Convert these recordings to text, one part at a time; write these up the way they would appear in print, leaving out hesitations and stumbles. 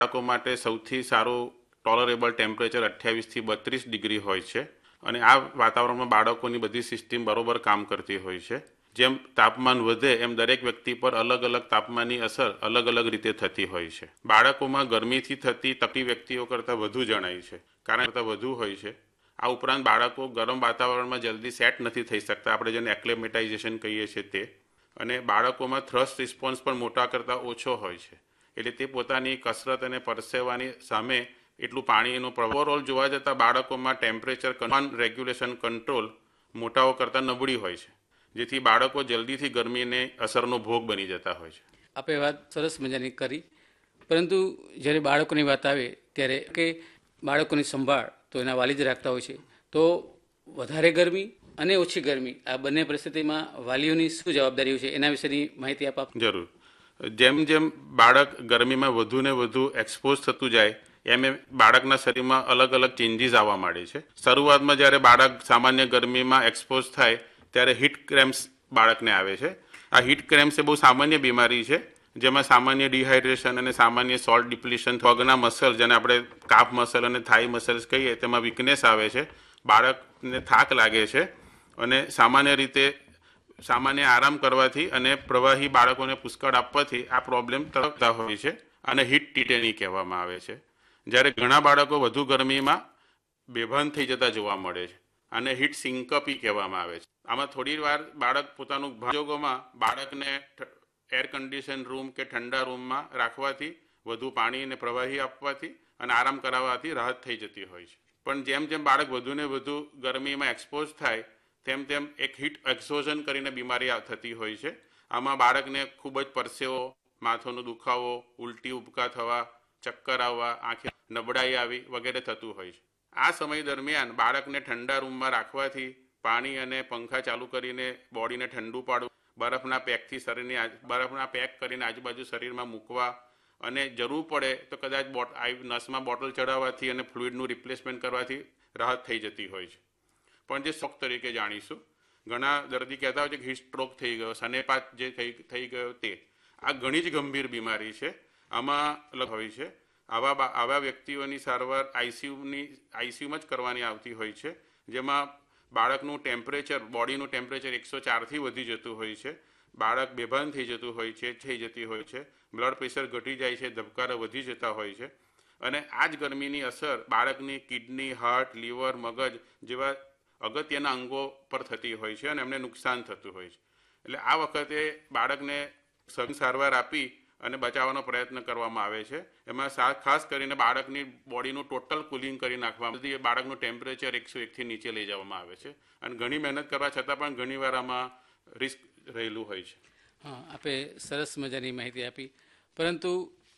બાળકો માટે સૌથી સારું ટોલરેબલ ટેમ્પરેચર 28 થી 32 ડિગ્રી હોય છે અને આ વાતાવરણમાં બાળકોની બધી સિસ્ટમ બરોબર કામ કરતી હોય છે. જેમ તાપમાન વધે એમ દરેક વ્યક્તિ પર અલગ અલગ તાપમાનની અસર અલગ અલગ રીતે થતી હોય છે. બાળકોમાં ગરમીથી થતી તકલીફ વ્યક્તિઓ કરતાં વધુ જણાય છે, કારણ કરતાં વધુ હોય છે. આ ઉપરાંત બાળકો ગરમ વાતાવરણમાં જલ્દી સેટ નથી થઈ શકતા, આપણે જેને એક્લેમેટાઇઝેશન કહીએ છીએ તે. અને બાળકોમાં થ્રસ્ટ રિસ્પોન્સ પણ મોટા કરતાં ઓછો હોય છે, એટલે તે પોતાની કસરત અને પરસેવાની સામે એટલું પાણીનો ઓવરઓલ જોવા જતાં બાળકોમાં ટેમ્પરેચર રેગ્યુલેશન કંટ્રોલ મોટાઓ કરતાં નબળી હોય છે, જેથી બાળકો જલ્દીથી ગરમીને અસરનો ભોગ બની જતા હોય છે. આપણે વાત સરસ મજાની કરી, પરંતુ જ્યારે બાળકોની વાત આવે ત્યારે કે બાળકોની સંભાળ તો એના વાલી જ રાખતા હોય છે, તો વધારે ગરમી અને ઓછી ગરમી આ બંને પરિસ્થિતિમાં વાલીઓની શું જવાબદારી હોય છે એના વિશેની માહિતી આપ. જરૂર. જેમ જેમ બાળક ગરમીમાં વધુ ને વધુ એક્સપોઝ થતું જાય એમ બાળકના શરીરમાં અલગ અલગ ચેન્જીસ આવવા માંડે છે. શરૂઆતમાં જ્યારે બાળક સામાન્ય ગરમીમાં એક્સપોઝ થાય ત્યારે હીટ ક્રેમ્પ્સ બાળકને આવે છે. આ હીટ ક્રેમ્પ્સ એ બહુ સામાન્ય બીમારી છે, જેમાં સામાન્ય ડિહાઇડ્રેશન અને સામાન્ય સોલ્ટ ડિપ્લિશન, પગના મસલ જેને આપણે કાફ મસલ અને થાઈ મસલ્સ કહીએ તેમાં વીકનેસ આવે છે, બાળકને થાક લાગે છે અને સામાન્ય આરામ કરવાથી અને પ્રવાહી બાળકોને પુષ્કળ આપવાથી આ પ્રોબ્લેમ તરફતા હોય છે અને હીટ ટીટેની કહેવામાં આવે છે. જ્યારે ઘણા બાળકો વધુ ગરમીમાં બેભાન થઈ જતા જોવા મળે છે અને હીટ સિન્કપી કહેવામાં આવે છે. આમાં થોડી વાર બાળક પોતાનું ભાગોમાં બાળકને એર કન્ડિશન રૂમ કે ઠંડા રૂમમાં રાખવાથી, વધુ પાણી અને પ્રવાહી આપવાથી અને આરામ કરાવવાથી રાહત થઈ જતી હોય છે. પણ જેમ જેમ બાળક વધુ ને વધુ ગરમીમાં એક્સપોઝ થાય તેમ તેમ એક હીટ એક્ઝોઝન કરીને બીમારી થતી હોય છે. આમાં બાળકને ખૂબ જ પરસેવો, માથાનો દુખાવો, ઉલટી ઉબકા થવા, ચક્કર આવવા, આંખે નબળાઈ આવી વગેરે થતું હોય છે. આ સમય દરમિયાન બાળકને ઠંડા રૂમમાં રાખવાથી, પાણી અને પંખા ચાલુ કરીને બોડીને ઠંડુ પાડવું, બરફના પેક કરીને આજુબાજુ શરીરમાં મૂકવા અને જરૂર પડે તો કદાચ નસમાં બોટલ ચડાવવાથી અને ફ્લુઇડનું રિપ્લેસમેન્ટ કરવાથી રાહત થઈ જતી હોય છે. પણ જે શોક તરીકે જાણીશું, ઘણા દર્દી કહેતા હોય છે કે હીટ સ્ટ્રોક થઈ ગયો, સનેપાત જે થઈ ગયો તે, આ ઘણી જ ગંભીર બીમારી છે. આમાં હોય છે આવા વ્યક્તિઓની સારવાર આઈસીયુમાં જ કરવાની આવતી હોય છે, જેમાં બાળકનું ટેમ્પરેચર, બોડીનું ટેમ્પરેચર 104થી વધી જતું હોય છે, બાળક બેભાન થઈ જતી હોય છે, બ્લડ પ્રેશર ઘટી જાય છે, ધબકારા વધી જતા હોય છે અને આ જ ગરમીની અસર બાળકની કિડની, હાર્ટ, લીવર, મગજ જેવા અગત્યના અંગો પર થતી હોય છે અને એમને નુકસાન થતું હોય છે. એટલે આ વખતે બાળકને સારવાર આપી અને બચાવવાનો પ્રયત્ન કરવામાં આવે છે. એમાં ખાસ કરીને બાળકની બોડીનું ટોટલ કુલિંગ કરી નાખવામાં, બાળકનું ટેમ્પરેચર 101થી નીચે લઈ જવામાં આવે છે અને ઘણી મહેનત કરવા છતાં પણ ઘણીવાર આમાં રિસ્ક રહેલું હોય છે. હા, આપે સરસ મજાની માહિતી આપી, પરંતુ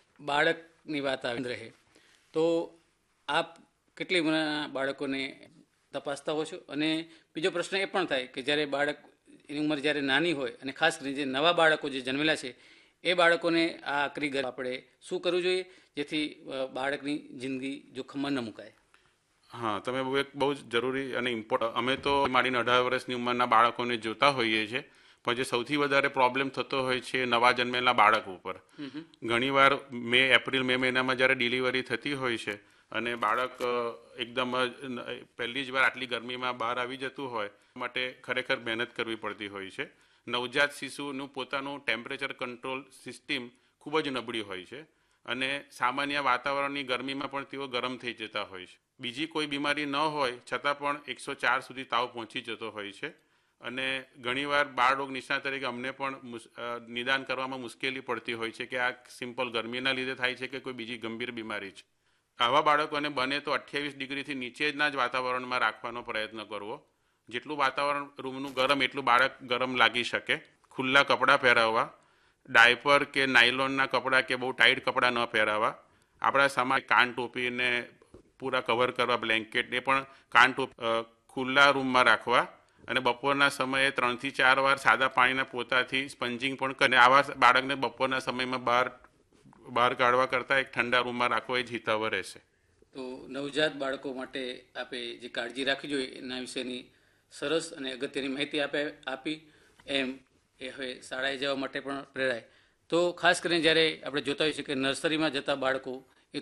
બાળકની વાત આવી રહે તો આપ કેટલી ઉંમરના બાળકોને તપાસતા હો છો? અને બીજો પ્રશ્ન એ પણ થાય કે જ્યારે બાળકની ઉંમર જ્યારે નાની હોય અને ખાસ કરીને જે નવા બાળકો જે જન્મેલા છે એ બાળકોને આ આકરી ગરમી આપણે શું કરવું જોઈએ જેથી બાળકની જિંદગી જોખમમાં ન મુકાય? હા, તમે બહુ જ જરૂરી અને ઇમ્પોર્ટન્ટ, અમે તો માંડીને 18 વર્ષની ઉંમરના બાળકોને જોતા હોઈએ છીએ, પણ જે સૌથી વધારે પ્રોબ્લેમ થતો હોય છે નવા જન્મેલા બાળક ઉપર. ઘણીવાર એપ્રિલ મે મહિનામાં જ્યારે ડિલિવરી થતી હોય છે અને બાળક એકદમ પહેલી જ વાર આટલી ગરમીમાં બહાર આવી જતું હોય માટે ખરેખર મહેનત કરવી પડતી હોય છે. નવજાત શિશુનું પોતાનું ટેમ્પરેચર કંટ્રોલ સિસ્ટમ ખૂબ જ નબળી હોય છે અને સામાન્ય વાતાવરણની ગરમીમાં પણ તેઓ ગરમ થઈ જતા હોય છે. બીજી કોઈ બીમારી ન હોય છતાં પણ 104 સુધી તાવ પહોંચી જતો હોય છે અને ઘણીવાર બાળરોગ નિષ્ણાત તરીકે અમને પણ નિદાન કરવામાં મુશ્કેલી પડતી હોય છે કે આ સિમ્પલ ગરમીના લીધે થાય છે કે કોઈ બીજી ગંભીર બીમારી છે. આવા બાળકોને બને તો 28 ડિગ્રીથી નીચેના જ વાતાવરણમાં રાખવાનો પ્રયત્ન કરવો. જેટલું વાતાવરણ રૂમનું ગરમ એટલું બાળક ગરમ લાગી શકે. ખુલ્લા કપડાં પહેરાવવા, ડાયપર કે નાયલોનના કપડાં કે બહુ ટાઈટ કપડાં ન પહેરાવવા. આપણા સમાજ કાન ટોપીને પૂરા કવર કરવા, બ્લેન્કેટ એ પણ કાન ટોપી ખુલ્લા રૂમમાં રાખવા અને બપોરના સમયે 3 થી 4 વાર સાદા પાણીના પોતાથી સ્પંજિંગ પણ કરીને આવા બાળકને બપોરના સમયમાં બહાર કાઢવા કરતાં એક ઠંડા રૂમમાં રાખવો એ જ હિતાવહ રહેશે. તો નવજાત બાળકો માટે આપે જે કાળજી રાખવી જોઈએ એના વિશેની સરસ અને અગત્યની માહિતી આપી. એમ એ હવે શાળાએ જવા માટે પણ પ્રેરાય. તો ખાસ કરીને જ્યારે આપણે જોતા હોઈએ છીએ કે નર્સરીમાં જતા બાળકો